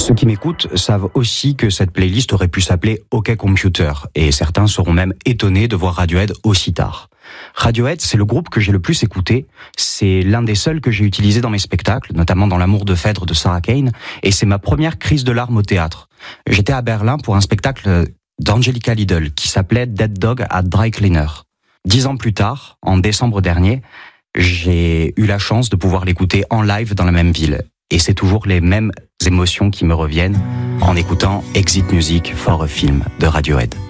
Ceux qui m'écoutent savent aussi que cette playlist aurait pu s'appeler OK Computer, et certains seront même étonnés de voir Radiohead aussi tard. Radiohead, c'est le groupe que j'ai le plus écouté, c'est l'un des seuls que j'ai utilisé dans mes spectacles, notamment dans L'amour de Phèdre de Sarah Kane, et c'est ma première crise de larmes au théâtre. J'étais à Berlin pour un spectacle d'Angelica Lidl qui s'appelait Dead Dog at Dry Cleaner. 10 ans plus tard, en décembre dernier, j'ai eu la chance de pouvoir l'écouter en live dans la même ville. Et c'est toujours les mêmes émotions qui me reviennent en écoutant Exit Music for a Film de Radiohead.